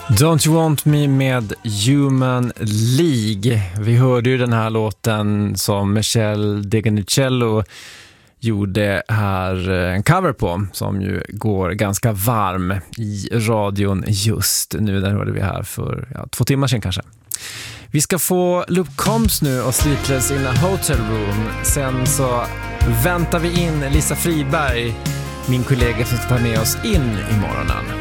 Don't You Want Me med Human League. Vi hörde ju den här låten som Michelle Deganicello gjorde här en cover på, som ju går ganska varm i radion just nu. Den hörde vi här för 2 timmar sedan kanske. Vi ska få Luke Combs nu och Sleepless in a Hotel Room. Sen så väntar vi in Lisa Friberg, min kollega som ska ta med oss in i morgonen.